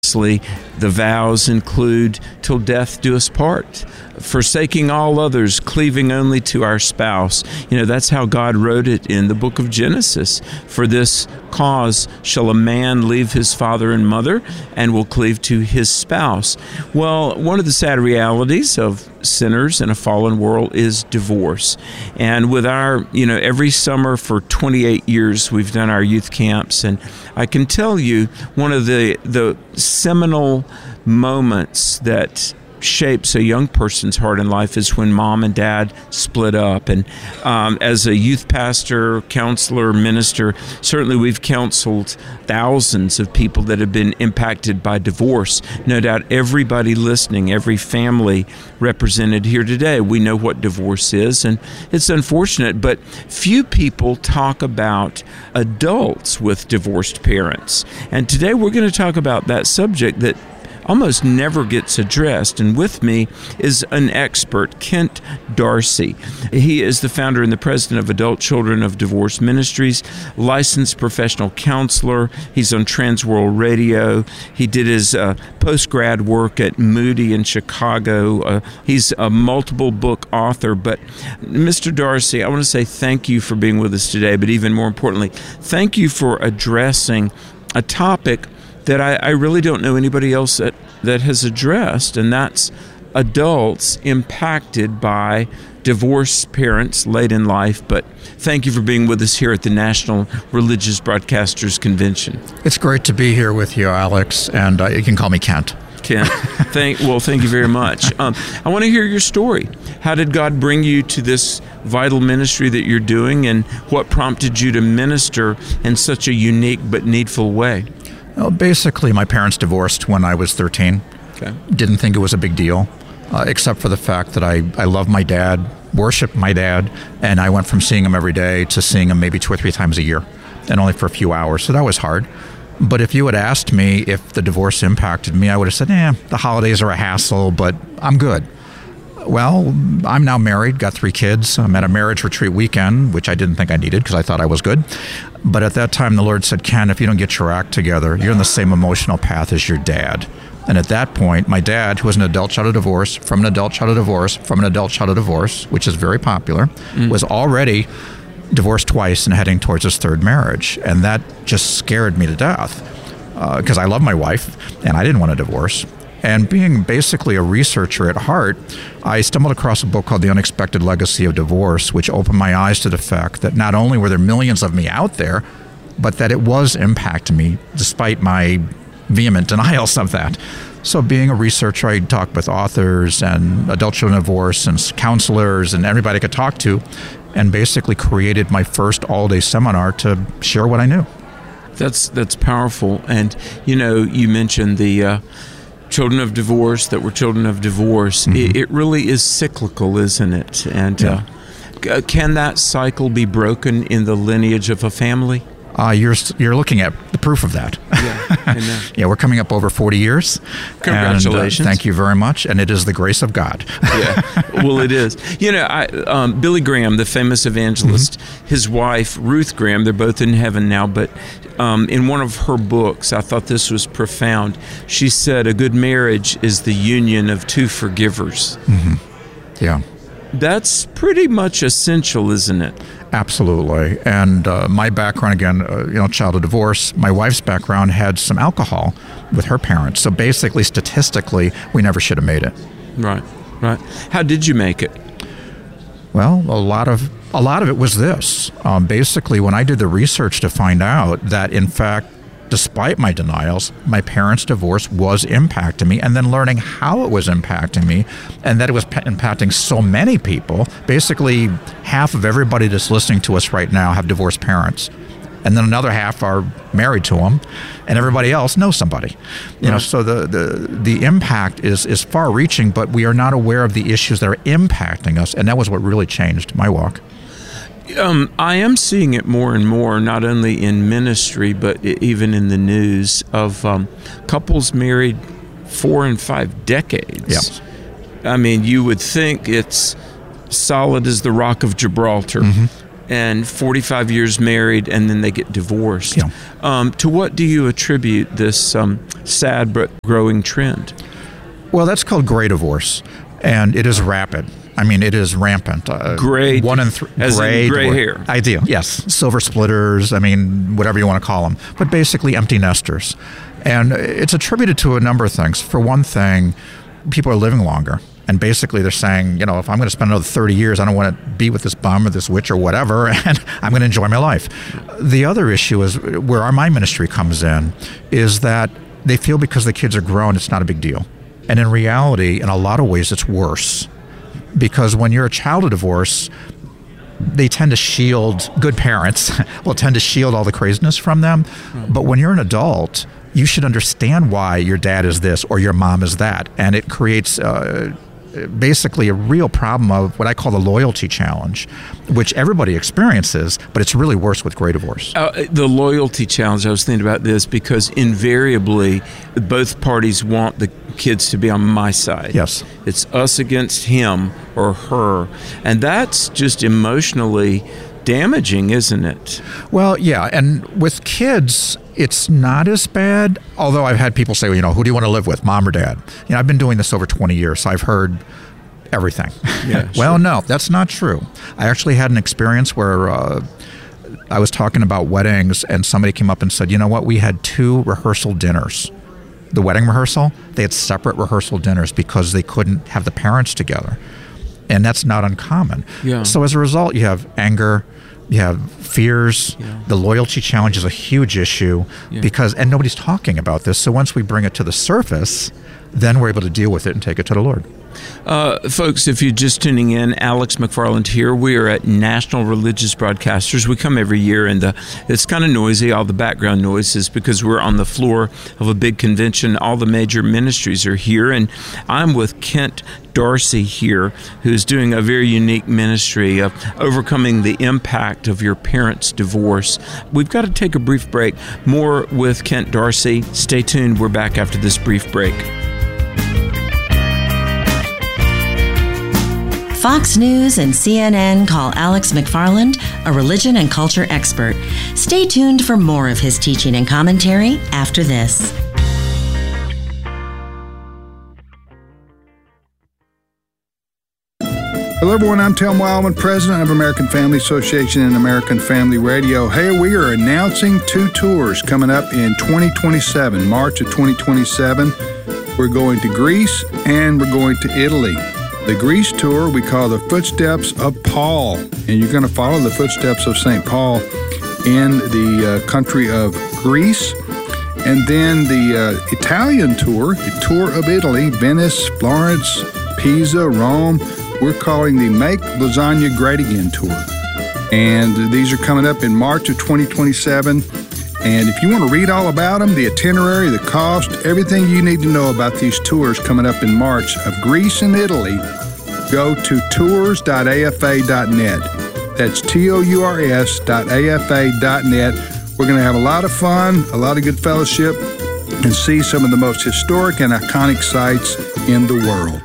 The vows include till death do us part, forsaking all others, cleaving only to our spouse. That's how God wrote it in the book of Genesis. For this cause shall a man leave his father and mother and will cleave to his spouse. Well, one of the sad realities of sinners in a fallen world is divorce. And with our, every summer for 28 years, we've done our youth camps. And I can tell you one of the seminal moments that shapes a young person's heart in life is when mom and dad split up. And as a youth pastor, counselor, minister, certainly we've counseled thousands of people that have been impacted by divorce. No doubt everybody listening, every family represented here today, we know what divorce is, and it's unfortunate, but few people talk about adults with divorced parents. And today we're going to talk about that subject that almost never gets addressed. And with me is an expert, Kent Darcy. He is the founder and the president of Adult Children of Divorce Ministries, licensed professional counselor. He's on Transworld Radio. He did his post-grad work at Moody in Chicago. He's a multiple book author. But Mr. Darcy, I want to say thank you for being with us today, but even more importantly, thank you for addressing a topic that I really don't know anybody else that has addressed, and that's adults impacted by divorced parents late in life. But thank you for being with us here at the National Religious Broadcasters Convention. It's great to be here with you, Alex, and you can call me Kent. Kent, thank you very much. I want to hear your story. How did God bring you to this vital ministry that you're doing, and what prompted you to minister in such a unique but needful way? Well, basically, my parents divorced when I was 13. Okay. Didn't think it was a big deal, except for the fact that I love my dad, worship my dad, and I went from seeing him every day to seeing him maybe 2 or 3 times a year, and only for a few hours. So that was hard. But if you had asked me if the divorce impacted me, I would have said, the holidays are a hassle, but I'm good. Well, I'm now married, got 3 kids. I'm at a marriage retreat weekend, which I didn't think I needed because I thought I was good. But at that time, the Lord said, Ken, if you don't get your act together, you're on the same emotional path as your dad. And at that point, my dad, who was an adult child of divorce, from an adult child of divorce, from an adult child of divorce, which is very popular, was already divorced twice and heading towards his 3rd marriage. And that just scared me to death because I love my wife and I didn't want a divorce. And being basically a researcher at heart, I stumbled across a book called The Unexpected Legacy of Divorce, which opened my eyes to the fact that not only were there millions of me out there, but that it was impacting me despite my vehement denials of that. So being a researcher, I talked with authors and adult children of divorce and counselors and everybody I could talk to, and basically created my first all-day seminar to share what I knew. That's powerful. And, you mentioned the children of divorce that were children of divorce. Mm-hmm. It really is cyclical, isn't it? And can that cycle be broken in the lineage of a family? You're looking at the proof of that. Yeah, I know. Yeah, we're coming up over 40 years. Congratulations. And, thank you very much. And it is the grace of God. Yeah, well, it is. Billy Graham, the famous evangelist, his wife, Ruth Graham, they're both in heaven now, but in one of her books, I thought this was profound. She said, a good marriage is the union of 2 forgivers. Mm-hmm. Yeah. That's pretty much essential, isn't it? Absolutely. And my background, again, child of divorce, my wife's background had some alcohol with her parents. So basically, statistically, we never should have made it. Right. How did you make it? Well, a lot of it was this. Basically, when I did the research to find out that, in fact, despite my denials, my parents' divorce was impacting me, and then learning how it was impacting me, and that it was impacting so many people. Basically, half of everybody that's listening to us right now have divorced parents, and then another half are married to them, and everybody else knows somebody. So the impact is far-reaching, but we are not aware of the issues that are impacting us, and that was what really changed my walk. I am seeing it more and more, not only in ministry, but even in the news, of couples married 4 and 5 decades. Yes. I mean, you would think it's solid as the Rock of Gibraltar. Mm-hmm. and 45 years married, and then they get divorced. Yeah. To what do you attribute this sad but growing trend? Well, that's called gray divorce, and it is rapid. I mean, it is rampant. Gray, 1 in 3, as gray, in gray hair. Ideal, yes. Silver splitters. I mean, whatever you want to call them, but basically empty nesters, and it's attributed to a number of things. For one thing, people are living longer. And basically they're saying, if I'm going to spend another 30 years, I don't want to be with this bum or this witch or whatever, and I'm going to enjoy my life. The other issue is where my ministry comes in, is that they feel because the kids are grown, it's not a big deal. And in reality, in a lot of ways, it's worse. Because when you're a child of divorce, they tend to shield, good parents will tend to shield all the craziness from them. But when you're an adult, you should understand why your dad is this or your mom is that. And it creates basically a real problem of what I call the loyalty challenge, which everybody experiences, but it's really worse with gray divorce. The loyalty challenge, I was thinking about this because invariably both parties want the kids to be on my side. Yes. It's us against him or her. And that's just emotionally damaging, isn't it? Well, yeah. And with kids, it's not as bad, although I've had people say, well, who do you want to live with, mom or dad? I've been doing this over 20 years, so I've heard everything. Yeah, well, sure. No, that's not true. I actually had an experience where I was talking about weddings, and somebody came up and said, you know what, we had 2 rehearsal dinners. The wedding rehearsal, they had separate rehearsal dinners because they couldn't have the parents together. And that's not uncommon. Yeah. So as a result, you have anger, you have fears. Yeah. The loyalty challenge is a huge issue because, and nobody's talking about this. So once we bring it to the surface, then we're able to deal with it and take it to the Lord. Folks, if you're just tuning in, Alex McFarland here. We are at National Religious Broadcasters. We come every year, and it's kind of noisy, all the background noises, because we're on the floor of a big convention. All the major ministries are here, and I'm with Kent Darcy here, who's doing a very unique ministry of overcoming the impact of your parents' divorce. We've got to take a brief break. More with Kent Darcy. Stay tuned. We're back after this brief break. Fox News and CNN call Alex McFarland a religion and culture expert. Stay tuned for more of his teaching and commentary after this. Hello, everyone. I'm Tim Wildman, president of American Family Association and American Family Radio. Hey, we are announcing 2 tours coming up in 2027, March of 2027. We're going to Greece and we're going to Italy. The Greece tour we call the Footsteps of Paul, and you're going to follow the footsteps of St. Paul in the country of Greece. And then the Italian tour, the tour of Italy, Venice, Florence, Pisa, Rome, we're calling the Make Lasagna Great Again tour. And these are coming up in March of 2027. And if you want to read all about them, the itinerary, the cost, everything you need to know about these tours coming up in March of Greece and Italy, go to tours.afa.net. That's tours.afa.net. We're going to have a lot of fun, a lot of good fellowship, and see some of the most historic and iconic sites in the world.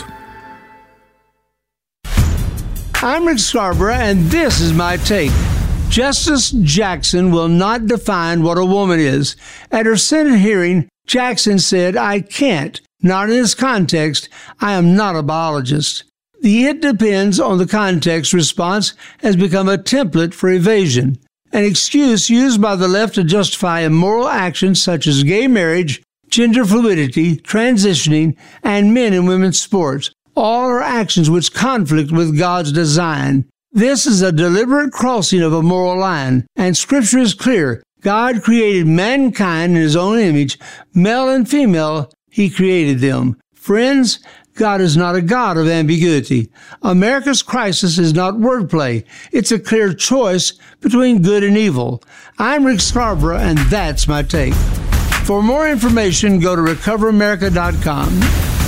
I'm Rick Scarborough, and this is my take. Justice Jackson will not define what a woman is. At her Senate hearing, Jackson said, I can't. Not in this context. I am not a biologist. The "it depends on the context" response has become a template for evasion, an excuse used by the left to justify immoral actions such as gay marriage, gender fluidity, transitioning, and men and women's sports. All are actions which conflict with God's design. This is a deliberate crossing of a moral line, and Scripture is clear. God created mankind in His own image. Male and female, He created them. Friends, God is not a God of ambiguity. America's crisis is not wordplay. It's a clear choice between good and evil. I'm Rick Scarborough, and that's my take. For more information, go to recoveramerica.com.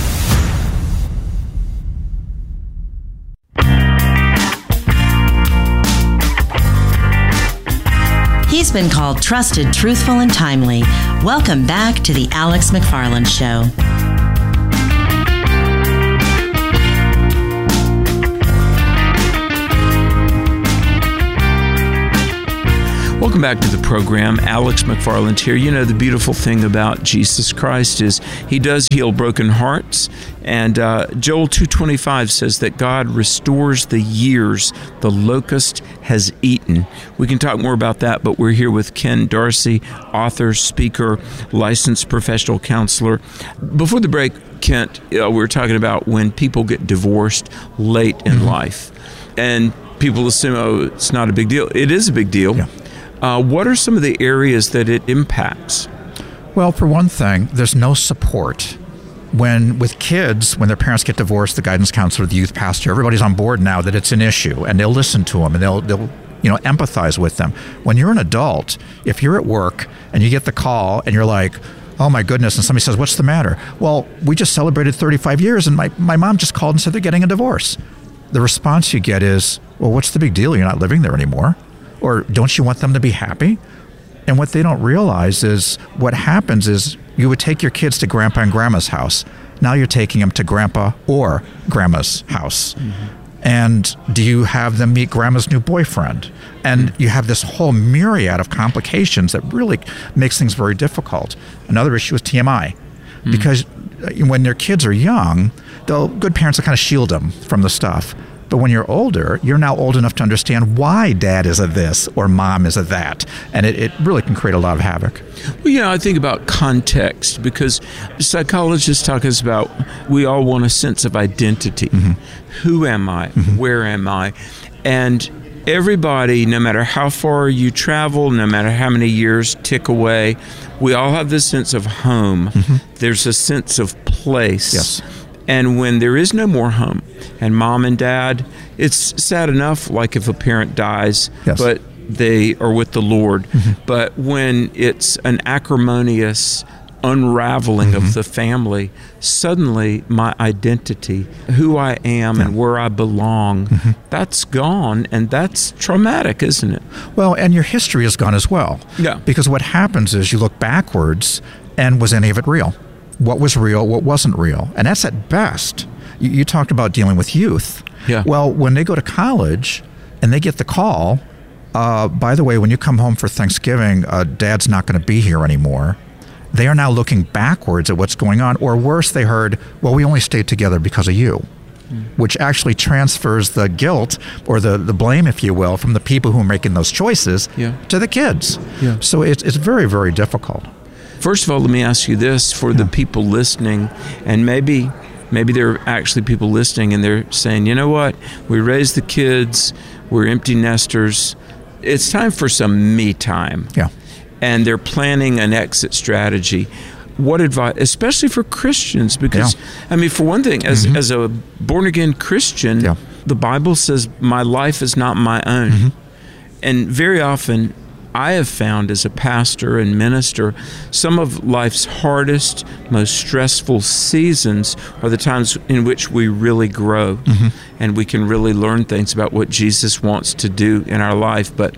He's been called trusted, truthful, and timely. Welcome back to the Alex McFarland Show. Welcome back to the program. Alex McFarland here. You know, the beautiful thing about Jesus Christ is he does heal broken hearts. And Joel 2:25 says that God restores the years the locust has eaten. We can talk more about that, but we're here with Ken Darcy, author, speaker, licensed professional counselor. Before the break, Kent, we were talking about when people get divorced late in life. And people assume, oh, it's not a big deal. It is a big deal. Yeah. What are some of the areas that it impacts? Well, for one thing, there's no support. With kids, when their parents get divorced, the guidance counselor, the youth pastor, everybody's on board now that it's an issue, and they'll listen to them and they'll empathize with them. When you're an adult, if you're at work and you get the call and you're like, oh my goodness, and somebody says, what's the matter? Well, we just celebrated 35 years and my mom just called and said they're getting a divorce. The response you get is, well, what's the big deal? You're not living there anymore. Or don't you want them to be happy? And what they don't realize is what happens is you would take your kids to grandpa and grandma's house. Now you're taking them to grandpa or grandma's house. And do you have them meet grandma's new boyfriend? And you have this whole myriad of complications that really makes things very difficult. Another issue is TMI. Because when their kids are young, good parents will kind of shield them from the stuff. But when you're older, you're now old enough to understand why dad is a this or mom is a that. And it really can create a lot of havoc. Well, I think about context, because psychologists talk us about we all want a sense of identity. Who am I? Where am I? And everybody, no matter how far you travel, no matter how many years tick away, we all have this sense of home. There's a sense of place. Yes. And when there is no more home, and mom and dad, it's sad enough, like if a parent dies, yes, but they are with the Lord. But when it's an acrimonious unraveling of the family, suddenly my identity, who I am and where I belong, that's gone, and that's traumatic, isn't it? Well, and your history is gone as well. Yeah. Because what happens is you look backwards, and was any of it real? What was real, what wasn't real? And that's at best. You talked about dealing with youth. Yeah. Well, when they go to college and they get the call, by the way, when you come home for Thanksgiving, dad's not going to be here anymore. They are now looking backwards at what's going on. Or worse, they heard, well, we only stayed together because of you, which actually transfers the guilt or the blame, if you will, from the people who are making those choices to the kids. Yeah. So it's very, very difficult. First of all, let me ask you this for the people listening, and maybe there are actually people listening and they're saying, you know what, we raised the kids, we're empty nesters, it's time for some me time. Yeah. And they're planning an exit strategy. What advice, especially for Christians, because, I mean, for one thing, as a born-again Christian, the Bible says, my life is not my own. And very often, I have found as a pastor and minister, some of life's hardest, most stressful seasons are the times in which we really grow and we can really learn things about what Jesus wants to do in our life. But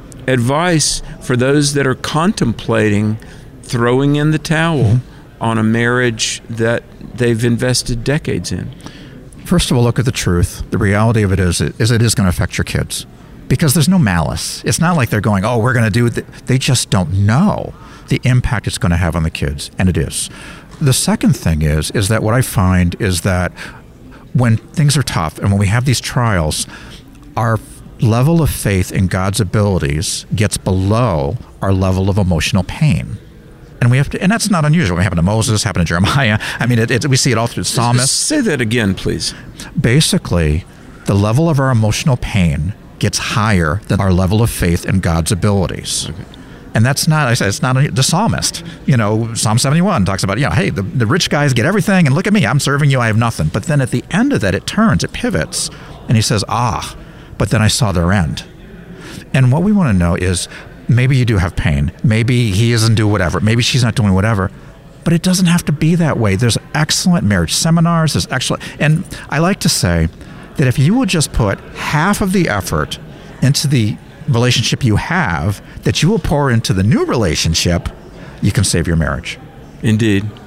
advice for those that are contemplating throwing in the towel on a marriage that they've invested decades in. First of all, look at the truth. The reality of it is it is going to affect your kids. Because there's no malice. It's not like they're going, oh, we're going to do it. They just don't know the impact it's going to have on the kids, and it is. The second thing is that what I find is that when things are tough and when we have these trials, our level of faith in God's abilities gets below our level of emotional pain. And we have to, and that's not unusual. It happened to Moses, happened to Jeremiah. I mean, we see it all through the psalmists. Say that again, please. Basically, the level of our emotional pain gets higher than our level of faith in God's abilities. Okay. And that's not, I said, it's not the psalmist. Psalm 71 talks about, hey, the rich guys get everything, and look at me, I'm serving you, I have nothing. But then at the end of that, it pivots, and he says, but then I saw their end. And what we want to know is, maybe you do have pain. Maybe he isn't doing whatever. Maybe she's not doing whatever. But it doesn't have to be that way. There's excellent marriage seminars. There's excellent, and I like to say, that if you will just put half of the effort into the relationship you have, that you will pour into the new relationship, you can save your marriage. Indeed.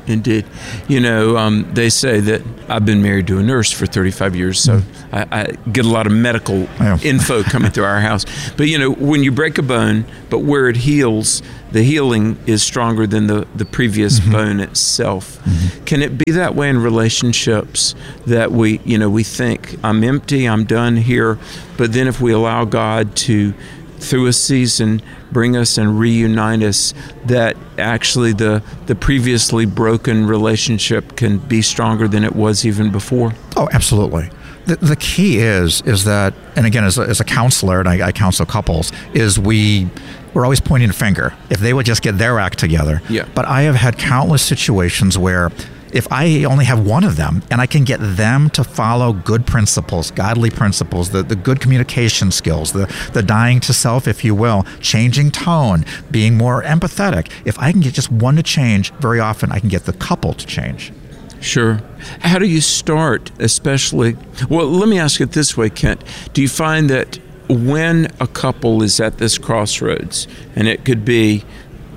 Indeed. They say that I've been married to a nurse for 35 years, so I get a lot of medical info coming through our house. But, when you break a bone, but where it heals, the healing is stronger than the previous bone itself. Can it be that way in relationships that we think, I'm empty, I'm done here, but then if we allow God to, through a season, bring us and reunite us, that actually the previously broken relationship can be stronger than it was even before? Oh, absolutely. The key is that, and again, as a counselor, and I counsel couples, is we're always pointing a finger. If they would just get their act together. Yeah. But I have had countless situations where if I only have one of them and I can get them to follow good principles, godly principles, the good communication skills, the dying to self, if you will, changing tone, being more empathetic. If I can get just one to change, very often I can get the couple to change. Sure. How do you start, especially? Well, let me ask it this way, Kent. Do you find that when a couple is at this crossroads, and it could be,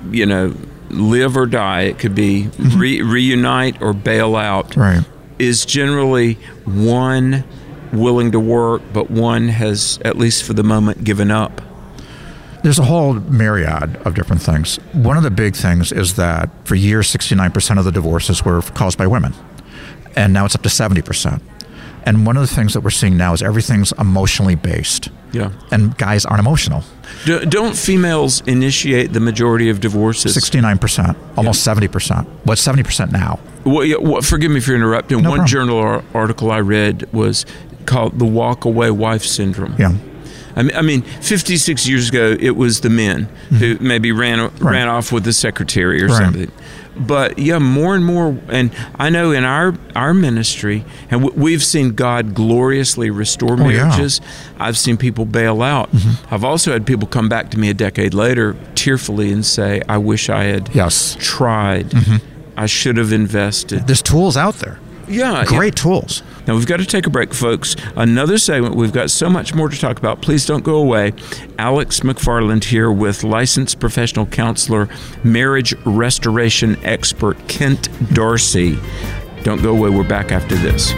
live or die, it could be reunite or bail out, right, is generally one willing to work, but one has, at least for the moment, given up? There's a whole myriad of different things. One of the big things is that for years, 69% of the divorces were caused by women, and now it's up to 70%. And one of the things that we're seeing now is everything's emotionally based. Yeah. And guys aren't emotional. Don't females initiate the majority of divorces? 69%, almost 70%. What's 70% now? Well, forgive me for interrupting. No One problem. journal article I read was called the walk-away wife syndrome. Yeah. I mean, 56 years ago, it was the men who maybe ran off with the secretary or something. But more and more, and I know in our ministry, and we've seen God gloriously restore marriages. I've seen people bail out. I've also had people come back to me a decade later tearfully and say, I wish I had tried. I should have invested. There's tools out there. Yeah. Great tools. Now, we've got to take a break, folks. Another segment. We've got so much more to talk about. Please don't go away. Alex McFarland here with licensed professional counselor, marriage restoration expert Kent Dorsey. Don't go away. We're back after this.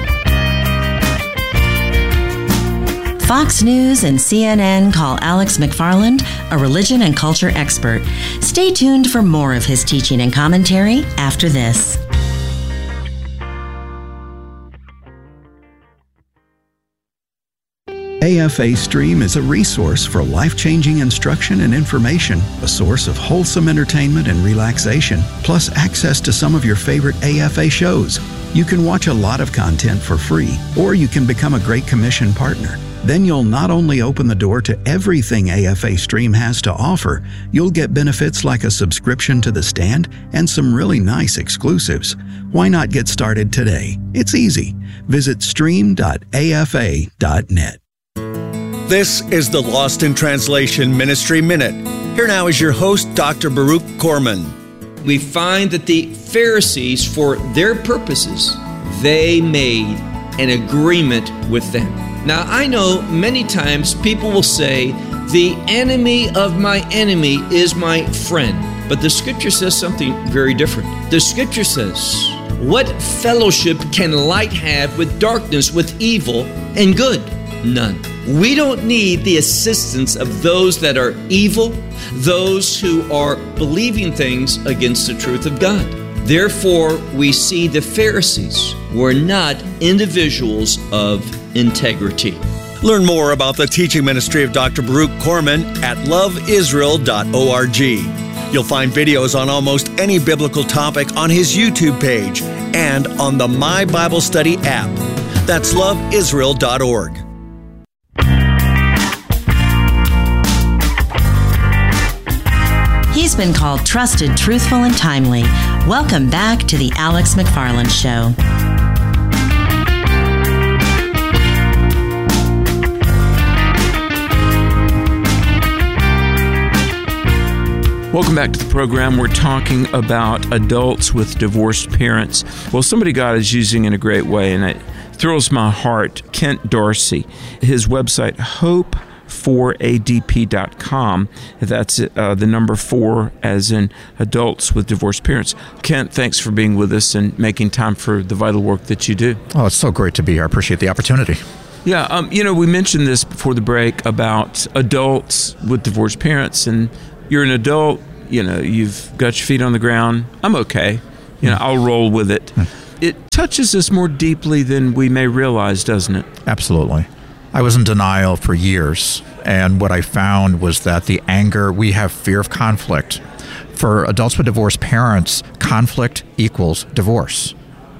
Fox News and CNN call Alex McFarland a religion and culture expert. Stay tuned for more of his teaching and commentary after this. AFA Stream is a resource for life-changing instruction and information, a source of wholesome entertainment and relaxation, plus access to some of your favorite AFA shows. You can watch a lot of content for free, or you can become a Great Commission partner. Then you'll not only open the door to everything AFA Stream has to offer, you'll get benefits like a subscription to The Stand and some really nice exclusives. Why not get started today? It's easy. Visit stream.afa.net. This is the Lost in Translation Ministry Minute. Here now is your host, Dr. Baruch Korman. We find that the Pharisees, for their purposes, they made an agreement with them. Now, I know many times people will say, the enemy of my enemy is my friend. But the Scripture says something very different. The Scripture says, what fellowship can light have with darkness, with evil and good? None. We don't need the assistance of those that are evil, those who are believing things against the truth of God. Therefore, we see the Pharisees were not individuals of integrity. Learn more about the teaching ministry of Dr. Baruch Korman at loveisrael.org. You'll find videos on almost any biblical topic on his YouTube page and on the My Bible Study app. That's loveisrael.org. He's been called trusted, truthful, and timely. Welcome back to the Alex McFarland Show. Welcome back to the program. We're talking about adults with divorced parents. Well, somebody God is using in a great way, and it thrills my heart. Kent Dorsey. His website, 4adp.com. That's the number 4 as in adults with divorced parents. Kent, thanks for being with us and making time for the vital work that you do. Oh, it's so great to be here. I appreciate the opportunity. Yeah, we mentioned this before the break about adults with divorced parents, and you're an adult, you've got your feet on the ground. I'm okay. I'll roll with it. It touches us more deeply than we may realize, doesn't it? Absolutely. I was in denial for years, and what I found was that the anger, we have fear of conflict. For adults with divorced parents, conflict equals divorce,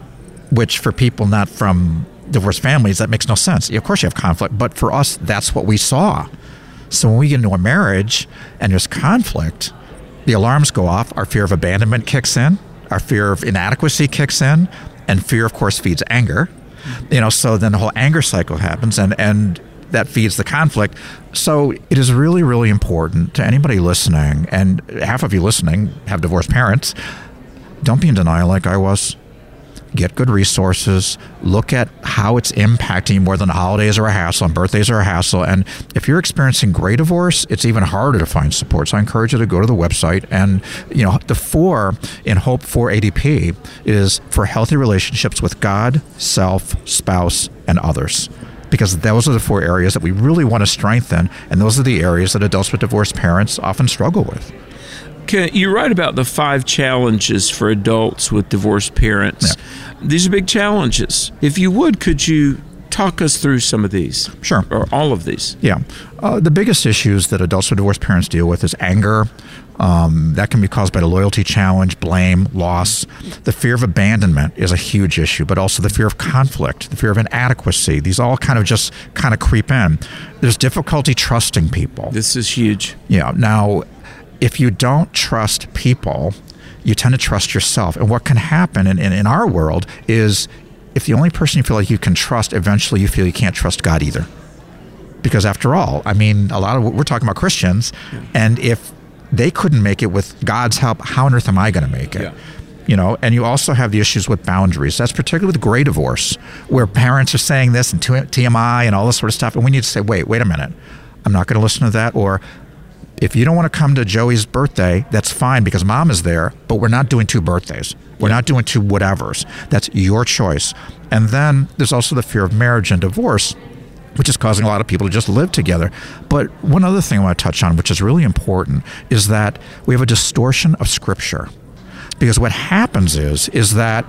which for people not from divorced families, that makes no sense. Of course you have conflict, but for us, that's what we saw. So when we get into a marriage and there's conflict, the alarms go off, our fear of abandonment kicks in, our fear of inadequacy kicks in, and fear, of course, feeds anger. So then the whole anger cycle happens, and that feeds the conflict. So it is really, really important to anybody listening, and half of you listening have divorced parents. Don't be in denial like I was. Get good resources. Look at how it's impacting more than the holidays are a hassle and birthdays are a hassle. And if you're experiencing gray divorce, it's even harder to find support. So I encourage you to go to the website. And, the 4 in Hope 4ADP is for healthy relationships with God, self, spouse, and others. Because those are the 4 areas that we really want to strengthen. And those are the areas that adults with divorced parents often struggle with. You write about the 5 challenges for adults with divorced parents. Yeah. These are big challenges. If you would, could you talk us through some of these? Sure. Or all of these? Yeah. The biggest issues that adults with divorced parents deal with is anger. That can be caused by the loyalty challenge, blame, loss. The fear of abandonment is a huge issue, but also the fear of conflict, the fear of inadequacy. These all kind of creep in. There's difficulty trusting people. This is huge. Yeah. Now, if you don't trust people, you tend to trust yourself. And what can happen in our world is if the only person you feel like you can trust, eventually you feel you can't trust God either. Because after all, we're talking about Christians, and if they couldn't make it with God's help, how on earth am I going to make it? Yeah. And you also have the issues with boundaries. That's particularly with gray divorce, where parents are saying this and TMI and all this sort of stuff. And we need to say, wait a minute. I'm not going to listen to that. Or if you don't want to come to Joey's birthday, that's fine because mom is there, but we're not doing 2 birthdays. We're not doing 2 whatevers. That's your choice. And then there's also the fear of marriage and divorce, which is causing a lot of people to just live together. But one other thing I want to touch on, which is really important, is that we have a distortion of Scripture. Because what happens is that,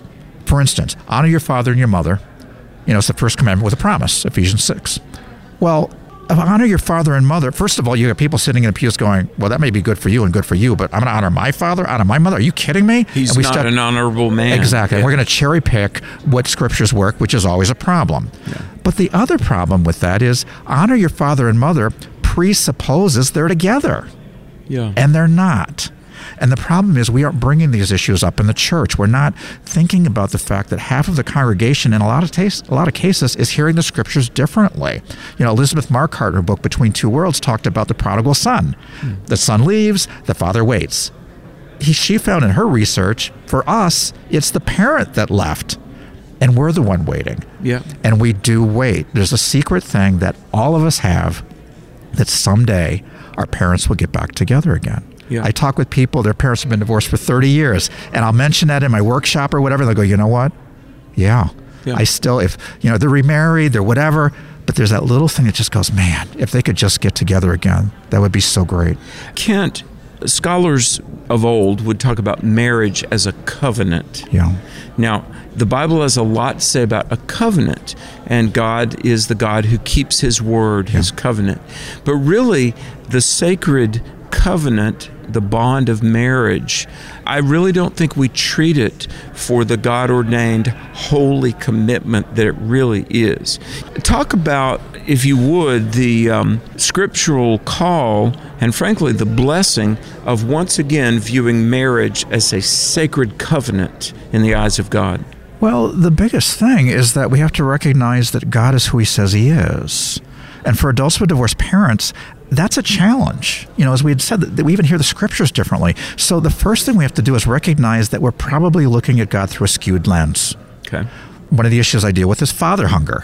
for instance, honor your father and your mother. It's the first commandment with a promise, Ephesians 6. Well, honor your father and mother. First of all, you have people sitting in the pews going, well, that may be good for you and good for you, but I'm going to honor my father, honor my mother. Are you kidding me? He's not an honorable man. Exactly. Yeah. And we're going to cherry pick what scriptures work, which is always a problem. Yeah. But the other problem with that is honor your father and mother presupposes they're together. Yeah. And they're not. And the problem is we aren't bringing these issues up in the church. We're not thinking about the fact that half of the congregation in a lot of cases is hearing the scriptures differently. Elizabeth Marquardt in her book Between Two Worlds talked about the prodigal son. The son leaves, the father waits. She found in her research, for us, it's the parent that left. And we're the one waiting. Yeah. And we do wait. There's a secret thing that all of us have that someday our parents will get back together again. Yeah. I talk with people, their parents have been divorced for 30 years, and I'll mention that in my workshop or whatever. They'll go, you know what? Yeah. I still, if, they're remarried, they're whatever, but there's that little thing that just goes, man, if they could just get together again, that would be so great. Kent, scholars of old would talk about marriage as a covenant. Yeah. Now, the Bible has a lot to say about a covenant, and God is the God who keeps His word, His covenant. But really, the sacred covenant, the bond of marriage, I really don't think we treat it for the God-ordained holy commitment that it really is. Talk about, if you would, the scriptural call and frankly the blessing of once again viewing marriage as a sacred covenant in the eyes of God. Well, the biggest thing is that we have to recognize that God is who He says He is. And for adults with divorced parents, that's a challenge. As we had said, that we even hear the scriptures differently. So the first thing we have to do is recognize that we're probably looking at God through a skewed lens. Okay. One of the issues I deal with is father hunger.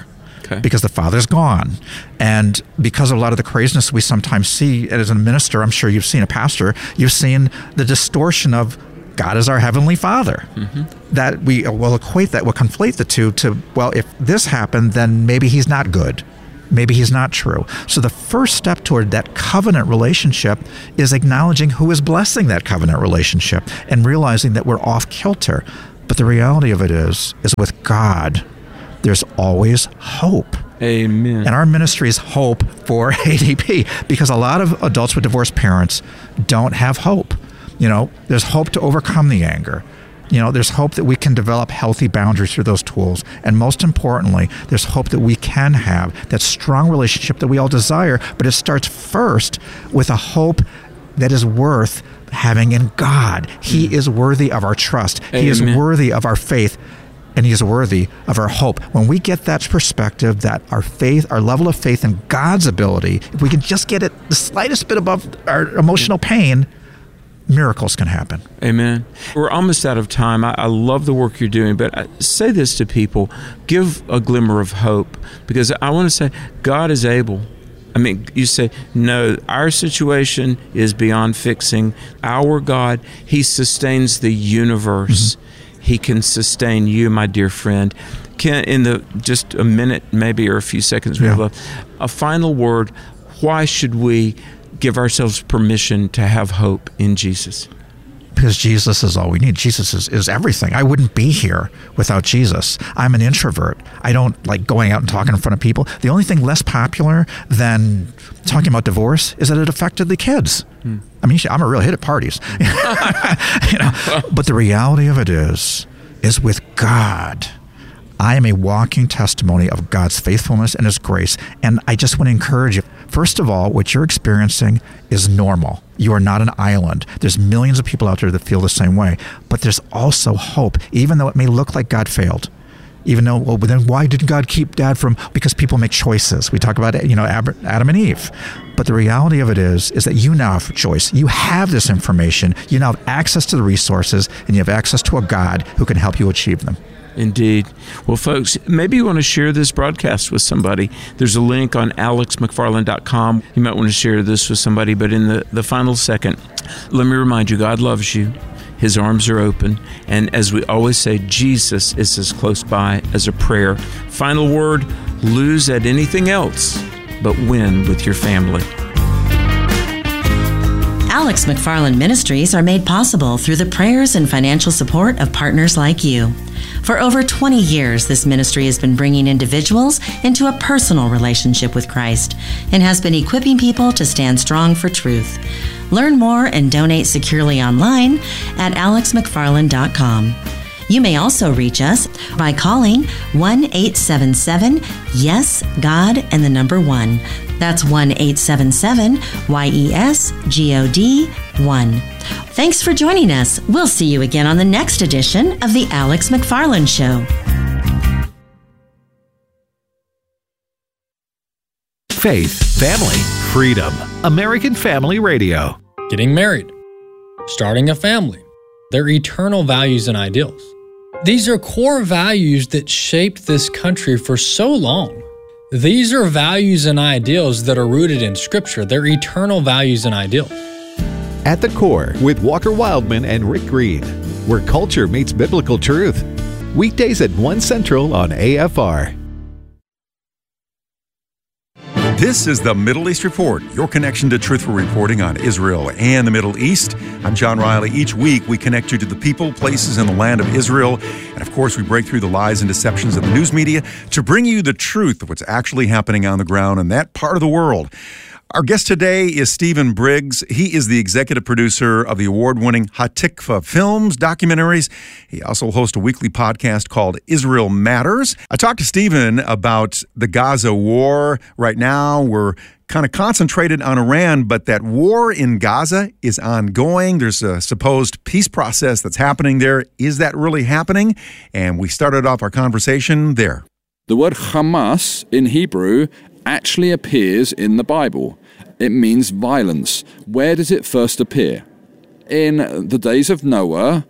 because the father's gone. And because of a lot of the craziness we sometimes see as a minister, I'm sure you've seen a pastor, you've seen the distortion of God is our heavenly Father. That we will equate that, we'll conflate the two to, well, if this happened, then maybe he's not good. Maybe he's not true. So the first step toward that covenant relationship is acknowledging who is blessing that covenant relationship and realizing that we're off kilter. But the reality of it is with God, there's always hope. Amen. And our ministry is hope for ADP, because a lot of adults with divorced parents don't have hope. There's hope to overcome the anger. There's hope that we can develop healthy boundaries through those tools. And most importantly, there's hope that we can have that strong relationship that we all desire, but it starts first with a hope that is worth having in God. He is worthy of our trust. Amen. He is worthy of our faith. And he is worthy of our hope. When we get that perspective, that our faith, our level of faith in God's ability, if we can just get it the slightest bit above our emotional pain, miracles can happen. Amen. We're almost out of time. I love the work you're doing, but I say this to people, give a glimmer of hope, because I want to say God is able. You say, no, our situation is beyond fixing. Our God, he sustains the universe. He can sustain you, my dear friend. Just a minute, maybe, or a few seconds we have left, a final word. Why should we give ourselves permission to have hope in Jesus? Because Jesus is all we need. Jesus is everything. I wouldn't be here without Jesus. I'm an introvert. I don't like going out and talking in front of people. The only thing less popular than talking about divorce is that it affected the kids. I'm a real hit at parties. But the reality of it is with God, I am a walking testimony of God's faithfulness and his grace. And I just want to encourage you. First of all, what you're experiencing is normal. You are not an island. There's millions of people out there that feel the same way. But there's also hope, even though it may look like God failed. Even though, well, then why didn't God keep Dad from? Because people make choices. We talk about, Adam and Eve. But the reality of it is that you now have a choice. You have this information. You now have access to the resources, and you have access to a God who can help you achieve them. Indeed. Well, folks, maybe you want to share this broadcast with somebody. There's a link on alexmcfarland.com. You might want to share this with somebody, but in the final second, let me remind you, God loves you. His arms are open. And as we always say, Jesus is as close by as a prayer. Final word, lose at anything else, but win with your family. Alex McFarland Ministries are made possible through the prayers and financial support of partners like you. For over 20 years, this ministry has been bringing individuals into a personal relationship with Christ and has been equipping people to stand strong for truth. Learn more and donate securely online at alexmcfarland.com. You may also reach us by calling 1-877-YES-GOD and the number 1. That's 1-877-YES-GOD-1. Thanks for joining us. We'll see you again on the next edition of The Alex McFarland Show. Faith, family, freedom. American Family Radio. Getting married, starting a family, their eternal values and ideals. These are core values that shaped this country for so long. These are values and ideals that are rooted in Scripture. They're eternal values and ideals. At the Core with Walker Wildman and Rick Green, where culture meets biblical truth. Weekdays at 1 Central on AFR. This is the Middle East Report, your connection to truthful reporting on Israel and the Middle East. I'm John Riley. Each week, we connect you to the people, places, and the land of Israel. And of course, we break through the lies and deceptions of the news media to bring you the truth of what's actually happening on the ground in that part of the world. Our guest today is Stephen Briggs. He is the executive producer of the award-winning Hatikva Films documentaries. He also hosts a weekly podcast called Israel Matters. I talked to Stephen about the Gaza war. Right now, we're kind of concentrated on Iran, but that war in Gaza is ongoing. There's a supposed peace process that's happening there. Is that really happening? And we started off our conversation there. The word Hamas in Hebrew actually appears in the Bible. It means violence. Where does it first appear? In the days of Noah,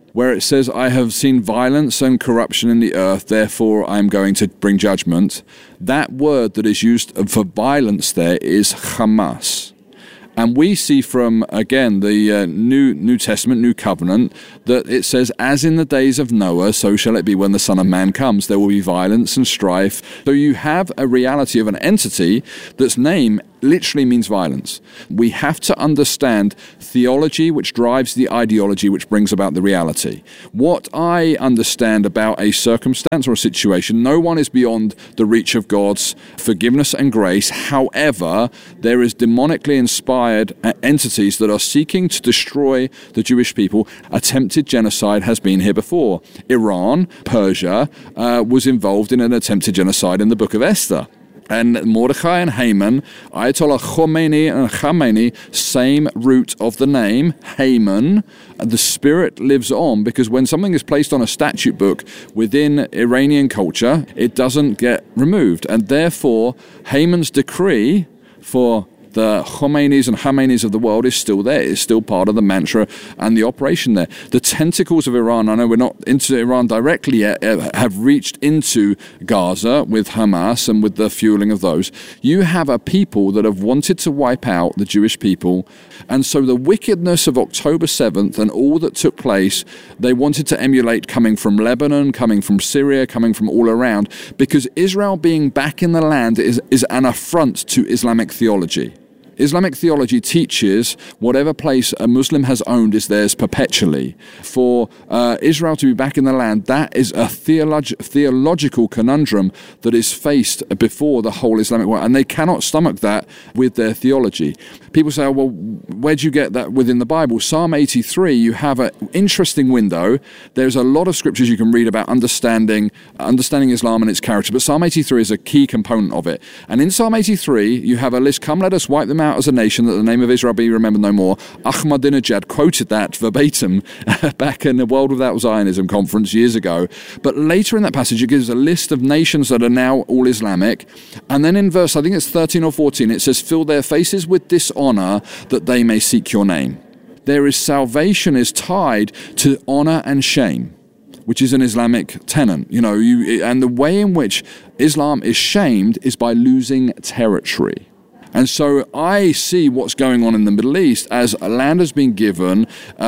where it says, I have seen violence and corruption in the earth, therefore I am going to bring judgment. That word that is used for violence there is Hamas. And we see from, again, the New Testament, New Covenant, that it says, as in the days of Noah, so shall it be when the Son of Man comes. There will be violence and strife. So you have a reality of an entity that's name literally means violence. We have to understand theology, which drives the ideology, which brings about the reality. What I understand about a circumstance or a situation, no one is beyond the reach of God's forgiveness and grace. However, there is demonically inspired entities that are seeking to destroy the Jewish people. Attempted genocide has been here before. Iran, Persia, was involved in an attempted genocide in the book of Esther. And Mordecai and Haman, Ayatollah Khomeini and Khamenei, same root of the name, Haman. The spirit lives on because when something is placed on a statute book within Iranian culture, it doesn't get removed. And therefore, Haman's decree for the Khomeinis and Khameneis of the world is still there. It's still part of the mantra and the operation there. The tentacles of Iran, I know we're not into Iran directly yet, have reached into Gaza with Hamas and with the fueling of those. You have a people that have wanted to wipe out the Jewish people. And so the wickedness of October 7th and all that took place, they wanted to emulate coming from Lebanon, coming from Syria, coming from all around, because Israel being back in the land is an affront to Islamic theology. Islamic theology teaches whatever place a Muslim has owned is theirs perpetually. For Israel to be back in the land, that is a theological conundrum that is faced before the whole Islamic world, and they cannot stomach that with their theology. People say, oh, well, where do you get that within the Bible? Psalm 83, you have an interesting window. There's a lot of scriptures you can read about understanding Islam and its character, but Psalm 83 is a key component of it. And in Psalm 83, you have a list, come let us wipe them out as a nation, that the name of Israel be remembered no more. Ahmadinejad quoted that verbatim back in the World Without Zionism conference years ago. But later in that passage, it gives a list of nations that are now all Islamic. And then in verse, I think it's 13 or 14, it says, fill their faces with dishonor that they may seek your name. There is salvation is tied to honor and shame, which is an Islamic tenet. And the way in which Islam is shamed is by losing territory. And so I see what's going on in the Middle East as a land has been given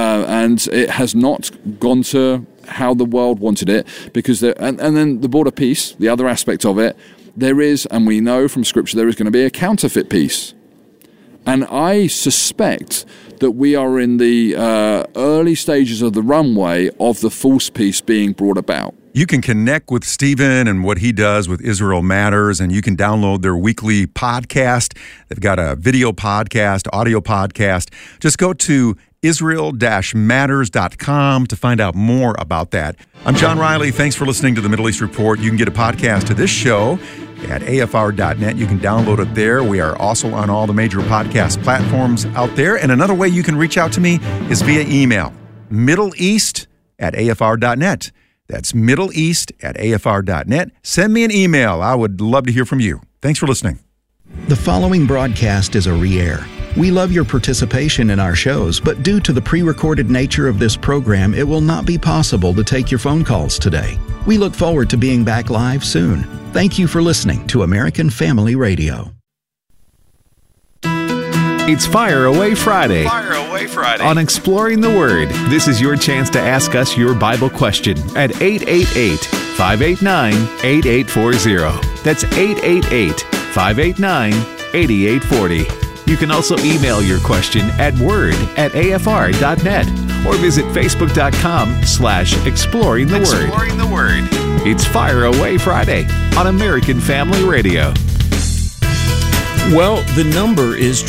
and it has not gone to how the world wanted it, because and then the border peace, the other aspect of it, there is, and we know from Scripture, there is going to be a counterfeit peace. And I suspect that we are in the early stages of the runway of the false peace being brought about. You can connect with Stephen and what he does with Israel Matters, and you can download their weekly podcast. They've got a video podcast, audio podcast. Just go to Israel-Matters.com to find out more about that. I'm John Riley. Thanks for listening to the Middle East Report. You can get a podcast of this show at afr.net. You can download it there. We are also on all the major podcast platforms out there. And another way you can reach out to me is via email, middleeast@afr.net. That's middleeast@afr.net. Send me an email. I would love to hear from you. Thanks for listening. The following broadcast is a re-air. We love your participation in our shows, but due to the pre-recorded nature of this program, it will not be possible to take your phone calls today. We look forward to being back live soon. Thank you for listening to American Family Radio. It's Fire Away Friday. Fire Away Friday. On Exploring the Word, this is your chance to ask us your Bible question at 888-589-8840. That's 888-589-8840. You can also email your question at word@afr.net or visit facebook.com/exploring the word. Exploring the Word. It's Fire Away Friday on American Family Radio. Well, the number is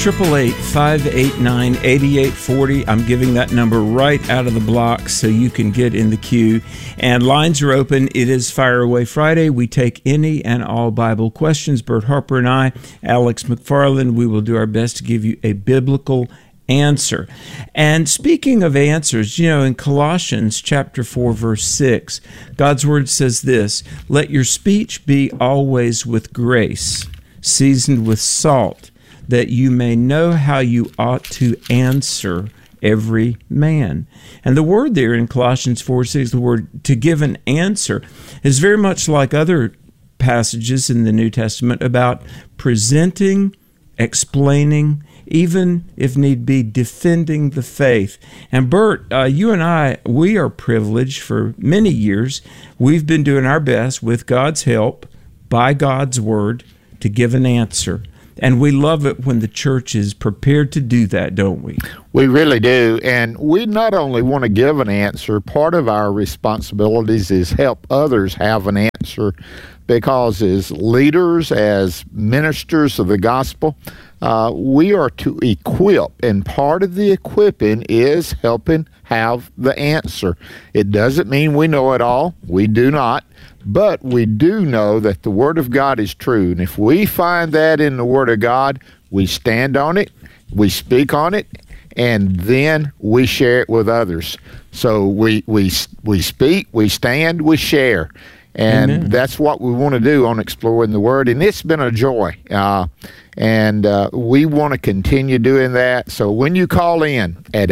888-589-8840. I'm giving that number right out of the block so you can get in the queue. And lines are open. It is Fire Away Friday. We take any and all Bible questions. Bert Harper and I, Alex McFarland, we will do our best to give you a biblical answer. And speaking of answers, in Colossians chapter 4, verse 6, God's word says this, "Let your speech be always with grace, seasoned with salt, that you may know how you ought to answer every man. And the word there in Colossians 4:6, the word to give an answer, is very much like other passages in the New Testament about presenting, explaining, even if need be, defending the faith. And Bert, you and I, we are privileged for many years. We've been doing our best with God's help, by God's word, to give an answer. And we love it when the church is prepared to do that, don't we? We really do. And we not only want to give an answer, part of our responsibilities is help others have an answer, because as leaders, as ministers of the gospel, we are to equip, and part of the equipping is helping have the answer. It doesn't mean we know it all. We do not. But we do know that the Word of God is true. And if we find that in the Word of God, we stand on it, we speak on it, and then we share it with others. So we speak, we stand, we share. And Amen. That's what we want to do on Exploring the Word. And it's been a joy. And we want to continue doing that. So when you call in at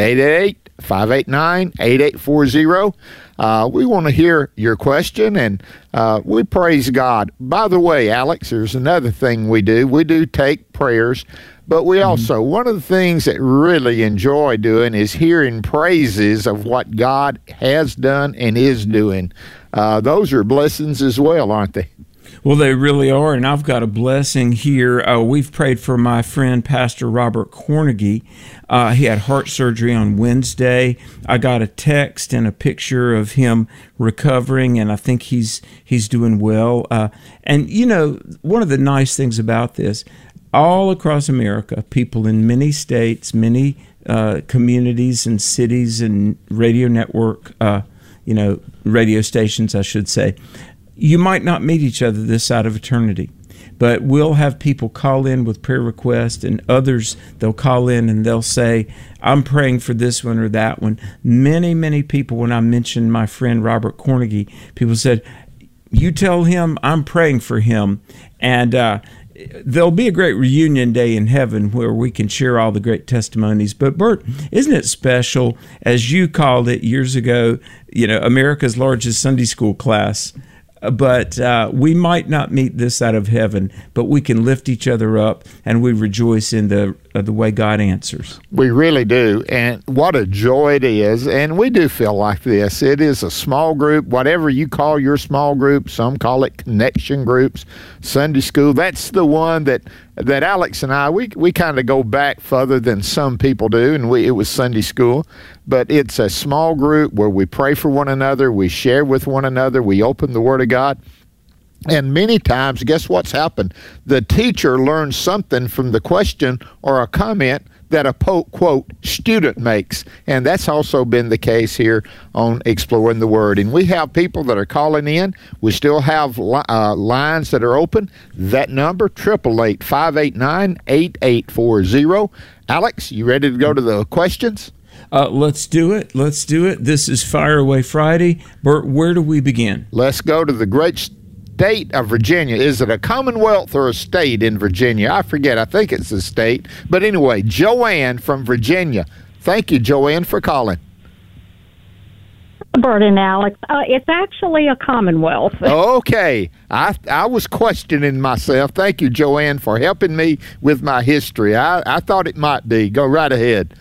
888-589-8840, we want to hear your question, and we praise God. By the way, Alex, there's another thing we do. We do take prayers, but we also, one of the things that really enjoy doing is hearing praises of what God has done and is doing. Those are blessings as well, aren't they? Well, they really are, and I've got a blessing here. We've prayed for my friend, Pastor Robert Cornegie. He had heart surgery on Wednesday. I got a text and a picture of him recovering, and I think he's doing well. And, you know, one of the nice things about this, all across America, people in many states, many communities and cities and radio network, radio stations, I should say, you might not meet each other this side of eternity, but we'll have people call in with prayer requests, and others, they'll call in and they'll say, I'm praying for this one or that one. Many, many people, when I mentioned my friend Robert Cornegie, people said, you tell him I'm praying for him. And there'll be a great reunion day in heaven where we can share all the great testimonies. But Bert, isn't it special, as you called it years ago, America's largest Sunday school class? But we might not meet this side of heaven, but we can lift each other up, and we rejoice in the way God answers. We really do, and what a joy it is. And we do feel like this. It is a small group, whatever you call your small group. Some call it connection groups, Sunday school. That's the one that Alex and I, we kind of go back further than some people do, and it was Sunday school. But it's a small group where we pray for one another, we share with one another, we open the Word of God. And many times, guess what's happened? The teacher learns something from the question or a comment that a quote student makes. And that's also been the case here on Exploring the Word. And we have people that are calling in. We still have lines that are open. That number, 888-589-8840. Alex, you ready to go to the questions? Let's do it. This is Fire Away Friday. Bert, where do we begin? Let's go to the great state of Virginia. Is it a commonwealth or a state in Virginia? I forget. I think it's a state. But anyway, Joanne from Virginia. Thank you, Joanne, for calling. Bert and Alex, it's actually a commonwealth. Okay. I was questioning myself. Thank you, Joanne, for helping me with my history. I thought it might be. Go right ahead.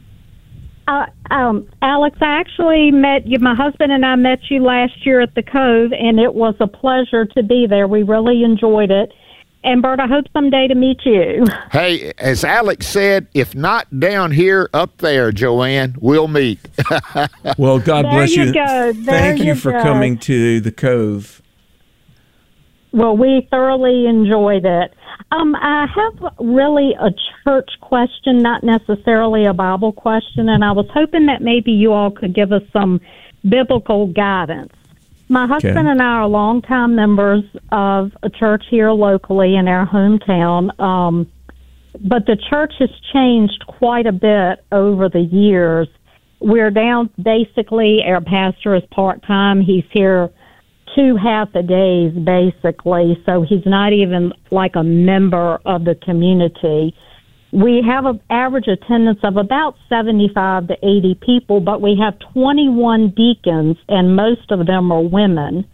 Alex, I actually met you. My husband and I met you last year at the Cove, and it was a pleasure to be there. We really enjoyed it. And, Bert, I hope someday to meet you. Hey, as Alex said, if not down here, up there, Joanne, we'll meet. Well, God bless you. Thank you for coming to the Cove. Well, we thoroughly enjoyed it. I have really a church question, not necessarily a Bible question, and I was hoping that maybe you all could give us some biblical guidance. My husband and I are longtime members of a church here locally in our hometown, but the church has changed quite a bit over the years. We're down, basically, our pastor is part-time. He's here 2 half-a-days, basically, so he's not even like a member of the community. We have an average attendance of about 75 to 80 people, but we have 21 deacons, and most of them are women.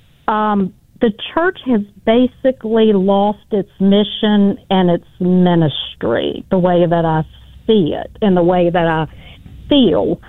The church has basically lost its mission and its ministry, the way that I see it and the way that I feel.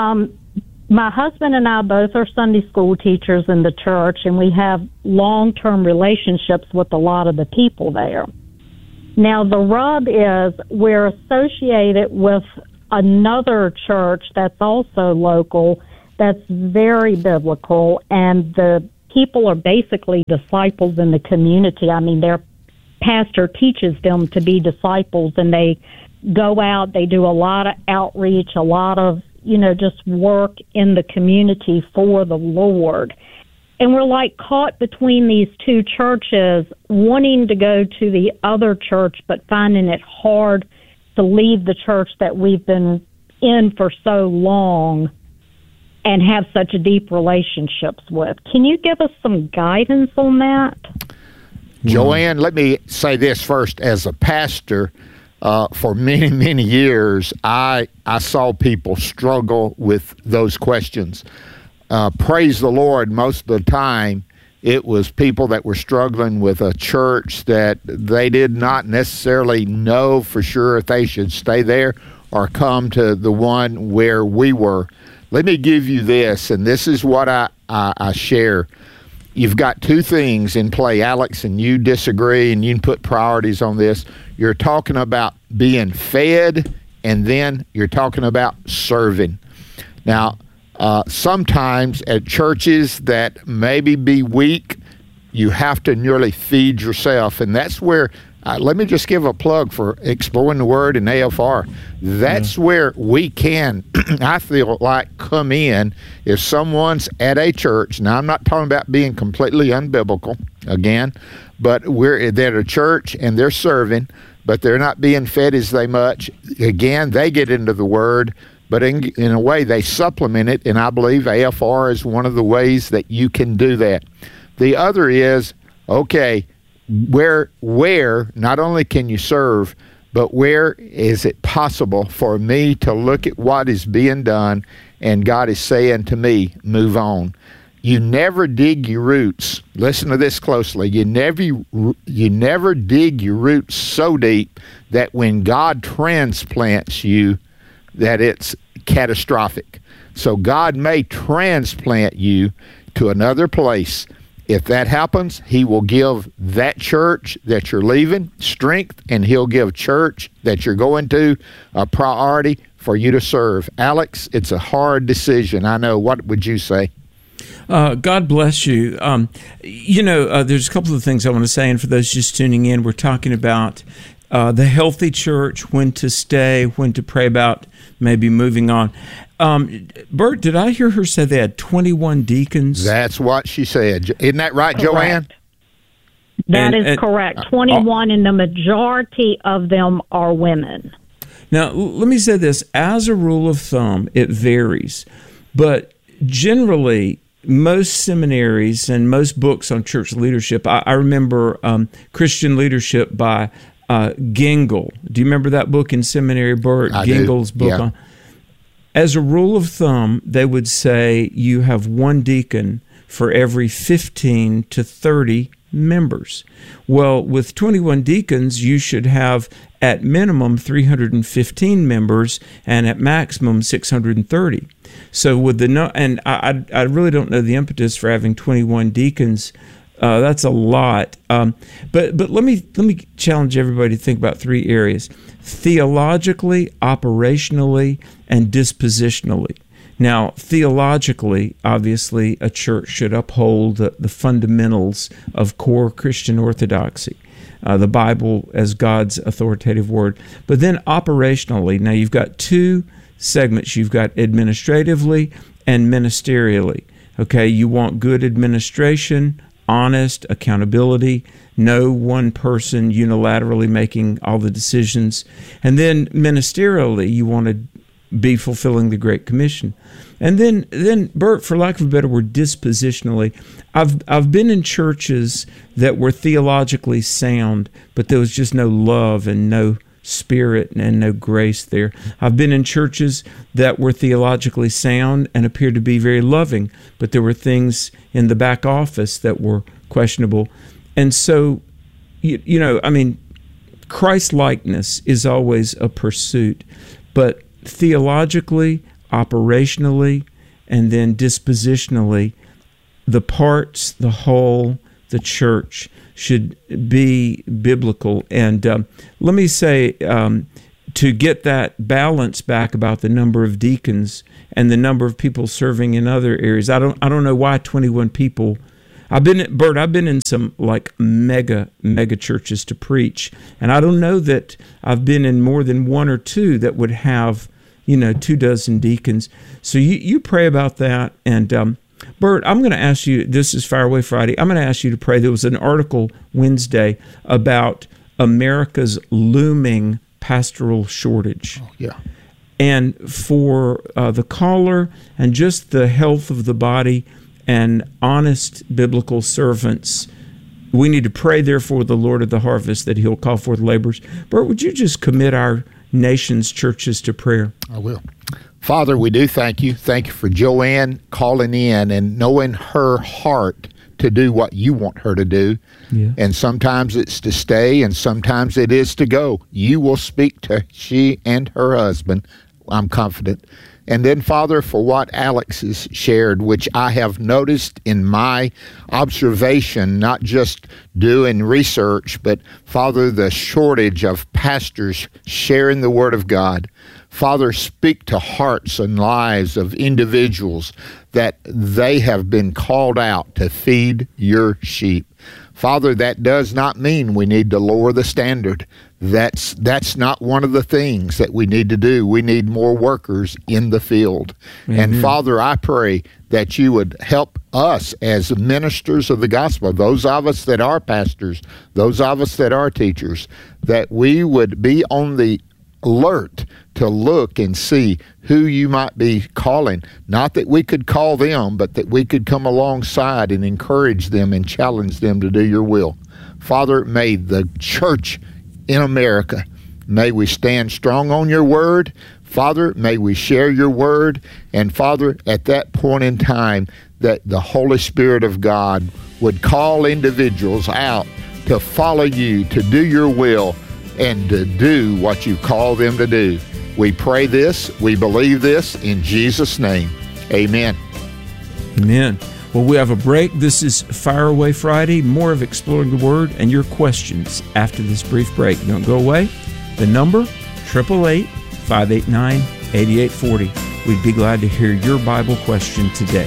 My husband and I both are Sunday school teachers in the church, and we have long-term relationships with a lot of the people there. Now, the rub is we're associated with another church that's also local, that's very biblical, and the people are basically disciples in the community. I mean, their pastor teaches them to be disciples, and they go out, they do a lot of outreach, a lot of, just work in the community for the Lord. And we're like caught between these two churches, wanting to go to the other church, but finding it hard to leave the church that we've been in for so long and have such deep relationships with. Can you give us some guidance on that? Joanne, let me say this first. As a pastor, for many, many years, I saw people struggle with those questions. Praise the Lord, most of the time, it was people that were struggling with a church that they did not necessarily know for sure if they should stay there or come to the one where we were. Let me give you this, and this is what I share. You've got two things in play, Alex, and you disagree, and you can put priorities on this. You're talking about being fed, and then you're talking about serving. Now, sometimes at churches that maybe be weak, you have to nearly feed yourself, and that's where let me just give a plug for Exploring the Word and AFR. That's where we can, I feel like, come in if someone's at a church. Now, I'm not talking about being completely unbiblical, again, but they're at a church and they're serving, but they're not being fed as they much. Again, they get into the Word, but in a way they supplement it, and I believe AFR is one of the ways that you can do that. The other is, okay, where not only can you serve, but where is it possible for me to look at what is being done and God is saying to me, move on. You never dig your roots. Listen to this closely. You never dig your roots so deep that when God transplants you, that it's catastrophic. So God may transplant you to another place. If that happens, He will give that church that you're leaving strength, and He'll give church that you're going to a priority for you to serve. Alex, it's a hard decision. I know. What would you say? God bless you. There's a couple of things I want to say, and for those just tuning in, we're talking about the healthy church, when to stay, when to pray about maybe moving on. Bert, did I hear her say they had 21 deacons? That's what she said. Isn't that right, Correct. Joanne? That is correct. 21, and the majority of them are women. Now, let me say this. As a rule of thumb, it varies. But generally, most seminaries and most books on church leadership, I remember Christian Leadership by Gingell. Do you remember that book in seminary, Bert? Gingell's book yeah. on. As a rule of thumb, they would say you have one deacon for every 15 to 30 members. Well, with 21 deacons, you should have at minimum 315 members and at maximum 630. So with and I really don't know the impetus for having 21 deacons. That's a lot. But let me challenge everybody to think about three areas: theologically, operationally, and dispositionally. Now, theologically, obviously, a church should uphold the fundamentals of core Christian orthodoxy, the Bible as God's authoritative word. But then operationally, now you've got two segments. You've got administratively and ministerially. Okay, you want good administration, honest accountability, no one person unilaterally making all the decisions. And then ministerially, you want to be fulfilling the Great Commission. And then Bert, for lack of a better word, dispositionally, I've been in churches that were theologically sound, but there was just no love and no spirit and no grace there. I've been in churches that were theologically sound and appeared to be very loving, but there were things in the back office that were questionable. And so, Christ-likeness is always a pursuit, but theologically, operationally, and then dispositionally, the parts, the whole, the church should be biblical. And let me say, to get that balance back about the number of deacons and the number of people serving in other areas, I don't know why 21 people. I've been in some like mega churches to preach, and I don't know that I've been in more than one or two that would have 24 deacons. So you pray about that. And Bert, I'm going to ask you, this is Fire Away Friday, I'm going to ask you to pray. There was an article Wednesday about America's looming pastoral shortage. Oh, yeah. And for the caller and just the health of the body and honest biblical servants, we need to pray, therefore, the Lord of the harvest, that he'll call forth laborers. Bert, would you just commit our nation's churches to prayer? I will. Father, we do thank you. Thank you for Joanne calling in and knowing her heart to do what you want her to do. Yeah. And sometimes it's to stay and sometimes it is to go. You will speak to she and her husband, I'm confident. And then, Father, for what Alex has shared, which I have noticed in my observation, not just doing research, but, Father, the shortage of pastors sharing the Word of God. Father, speak to hearts and lives of individuals that they have been called out to feed your sheep. Father, that does not mean we need to lower the standard. That's not one of the things that we need to do. We need more workers in the field. Mm-hmm. And Father, I pray that you would help us as ministers of the gospel, those of us that are pastors, those of us that are teachers, that we would be on the alert to look and see who you might be calling. Not that we could call them, but that we could come alongside and encourage them and challenge them to do your will. Father, may the church in America, may we stand strong on your word. Father, may we share your word. And Father, at that point in time, that the Holy Spirit of God would call individuals out to follow you, to do your will, and to do what you call them to do. We pray this, we believe this, in Jesus' name. Amen. Amen. Well, we have a break. This is Fire Away Friday. More of Exploring the Word and your questions after this brief break. Don't go away. The number, 888-589-8840. We'd be glad to hear your Bible question today.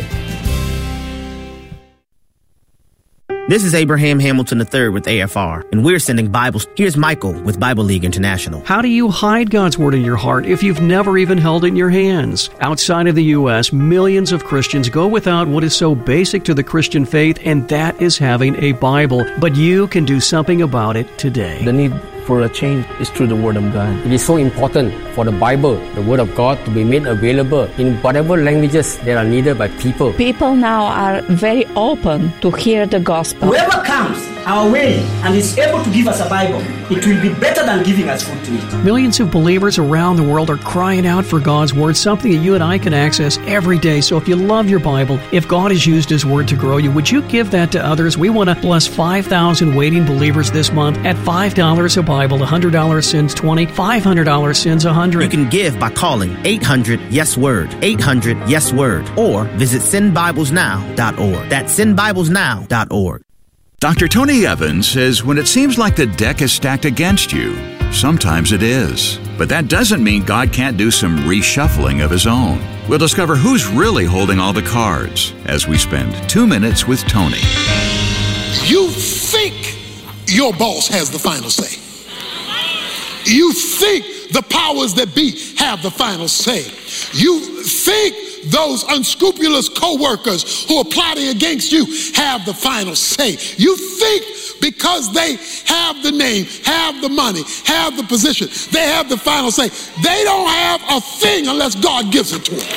This is Abraham Hamilton III with AFR, and we're sending Bibles. Here's Michael with Bible League International. How do you hide God's Word in your heart if you've never even held it in your hands? Outside of the U.S., millions of Christians go without what is so basic to the Christian faith, and that is having a Bible. But you can do something about it today. The need for a change is through the Word of God. It is so important for the Bible, the Word of God, to be made available in whatever languages that are needed by people. People now are very open to hear the gospel. Whoever comes our way and is able to give us a Bible, it will be better than giving us food to eat. Millions of believers around the world are crying out for God's Word, something that you and I can access every day. So if you love your Bible, if God has used His Word to grow you, would you give that to others? We want to bless 5,000 waiting believers this month at $5 a Bible. $100 sends 20, $500 sends 100. You can give by calling 800-YES-WORD, 800-YES-WORD, or visit sendbiblesnow.org. That's sendbiblesnow.org. Dr. Tony Evans says when it seems like the deck is stacked against you, sometimes it is. But that doesn't mean God can't do some reshuffling of His own. We'll discover who's really holding all the cards as we spend 2 minutes with Tony. You think your boss has the final say. You think the powers that be have the final say. You think those unscrupulous co-workers who are plotting against you have the final say. You think because they have the name, have the money, have the position, they have the final say. They don't have a thing unless God gives it to them.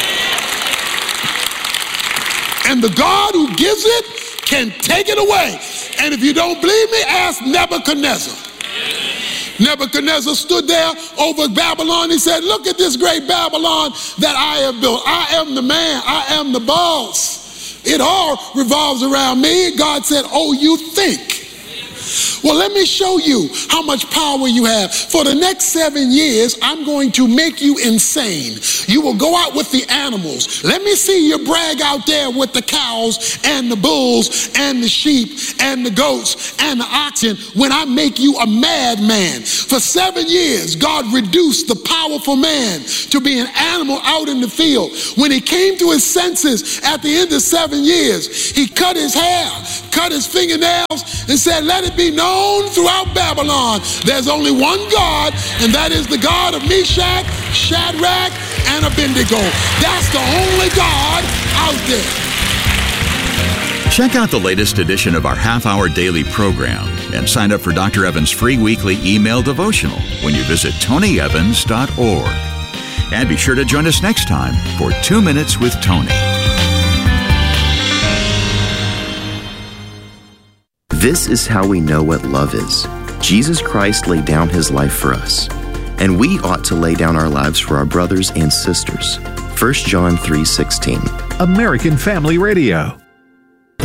And the God who gives it can take it away. And if you don't believe me, ask Nebuchadnezzar. Nebuchadnezzar stood there over Babylon. He said, look at this great Babylon that I have built. I am the man. I am the boss. It all revolves around me. God said, oh, you think? Well, let me show you how much power you have. For the next 7 years, I'm going to make you insane. You will go out with the animals. Let me see you brag out there with the cows and the bulls and the sheep and the goats and the oxen when I make you a madman. For 7 years, God reduced the powerful man to be an animal out in the field. When he came to his senses at the end of 7 years, he cut his hair, cut his fingernails, and said, let it be known throughout Babylon, there's only one God, and that is the God of Meshach, Shadrach, and Abednego. That's the only God out there. Check out the latest edition of our half-hour daily program and sign up for Dr. Evans' free weekly email devotional when you visit tonyevans.org. And be sure to join us next time for 2 Minutes with Tony. This is how we know what love is. Jesus Christ laid down his life for us, and we ought to lay down our lives for our brothers and sisters. 1 John 3:16. American Family Radio.